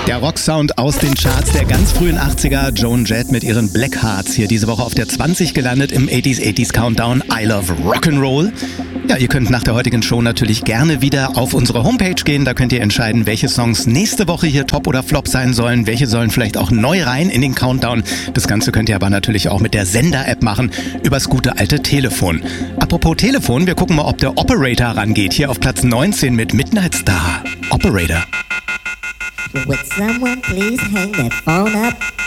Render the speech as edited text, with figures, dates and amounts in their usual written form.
Der Rocksound aus den Charts der ganz frühen 80er, Joan Jett mit ihren Black Hearts, hier diese Woche auf der 20 gelandet im 80s Countdown I Love Rock'n'Roll. Ja, ihr könnt nach der heutigen Show natürlich gerne wieder auf unsere Homepage gehen, da könnt ihr entscheiden, welche Songs nächste Woche hier Top oder Flop sein sollen, welche sollen vielleicht auch neu rein in den Countdown. Das Ganze könnt ihr aber natürlich auch mit der Sender-App machen, übers gute alte Telefon. Apropos Telefon, wir gucken mal, ob der Operator rangeht, hier auf Platz 19 mit Midnight Star. Operator. Would someone please hang that phone up?